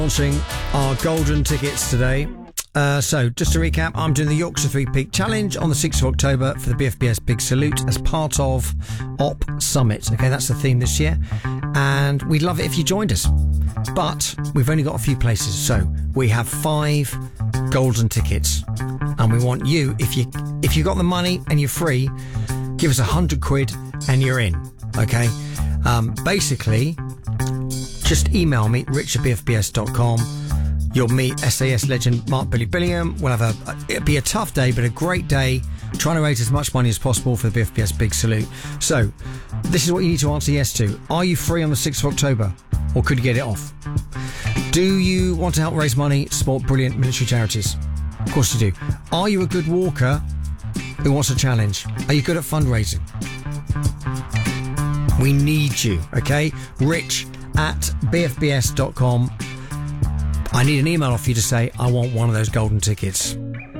Launching our golden tickets today. So, just to recap, I'm doing the Yorkshire Three Peak Challenge on the 6th of October for the BFBS Big Salute as part of Op Summit. Okay, that's the theme this year. And we'd love it if you joined us. But we've only got a few places. So, we have 5 golden tickets. And we want you, if you've got the money and you're free, give us £100 and you're in. Okay? Basically, just email me, rich@bfbs.com. You'll meet SAS legend Mark Billy Billingham. We'll have it'll be a tough day, but a great day, trying to raise as much money as possible for the BFBS Big Salute. So, this is what you need to answer yes to. Are you free on the 6th of October? Or could you get it off? Do you want to help raise money to support brilliant military charities? Of course you do. Are you a good walker who wants a challenge? Are you good at fundraising? We need you, okay? rich@bfbs.com. I need an email off you to say, I want one of those golden tickets.